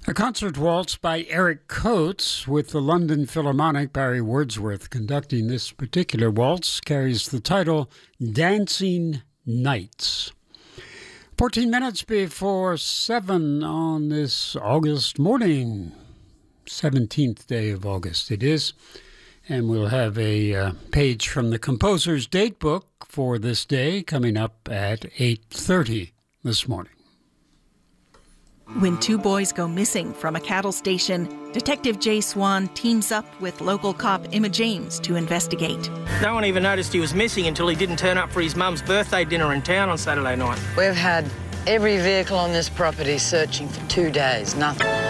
A concert waltz by Eric Coates with the London Philharmonic. Barry Wordsworth conducting this particular waltz carries the title Dancing Nights. 14 minutes before 7 on this August morning, 17th day of August it is. And we'll have a page from the composer's date book for this day coming up at 8:30 this morning. When two boys go missing from a cattle station, Detective Jay Swan teams up with local cop Emma James to investigate. No one even noticed he was missing until he didn't turn up for his mum's birthday dinner in town on Saturday night. We've had every vehicle on this property searching for 2 days, nothing.